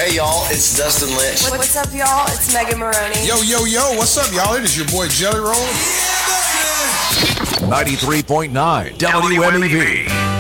Hey y'all, it's Dustin Lynch. What's up, y'all? It's Megan Maroney. Yo, what's up, y'all? It is your boy Jelly Roll. 93.9 WMEV.